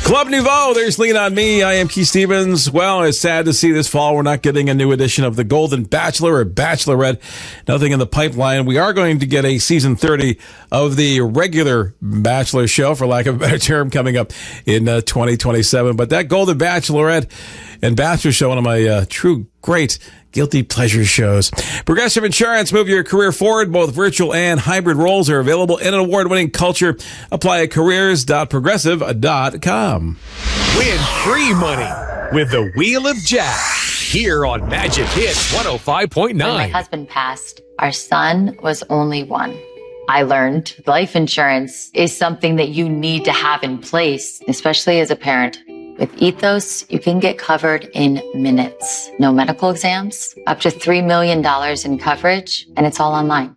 Club Nouveau, there's Lean on Me. I am Keith Stevens. Well, it's sad to see this fall we're not getting a new edition of The Golden Bachelor or Bachelorette. Nothing in the pipeline. We are going to get a season 30 of the regular Bachelor show, for lack of a better term, coming up in 2027. But that Golden Bachelorette and Bachelor show, one of my true great guilty pleasure shows. Progressive Insurance, move your career forward. Both virtual and hybrid roles are available in an award-winning culture. Apply at careers.progressive.com. Win free money with the Wheel of Jack here on Magic Hits 105.9. When my husband passed, our son was only one. I learned life insurance is something that you need to have in place, especially as a parent. With Ethos, you can get covered in minutes. No medical exams, up to $3 million in coverage, and it's all online.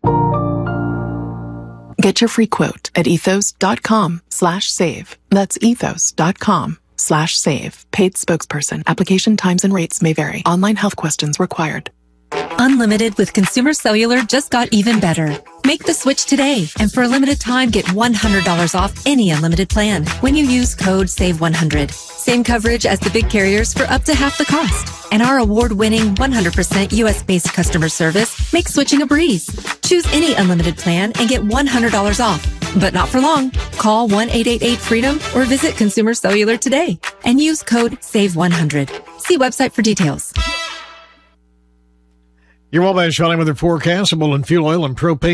Get your free quote at ethos.com/save. That's ethos.com/save. Paid spokesperson. Application times and rates may vary. Online health questions required. Unlimited with Consumer Cellular just got even better. Make the switch today, and for a limited time, get $100 off any unlimited plan when you use code SAVE100. Same coverage as the big carriers for up to half the cost. And our award-winning 100% U.S.-based customer service makes switching a breeze. Choose any unlimited plan and get $100 off. But not for long. Call 1-888-FREEDOM or visit Consumer Cellular today and use code SAVE100. See website for details. Your Wabash Valley weather forecast, fuel, oil, and propane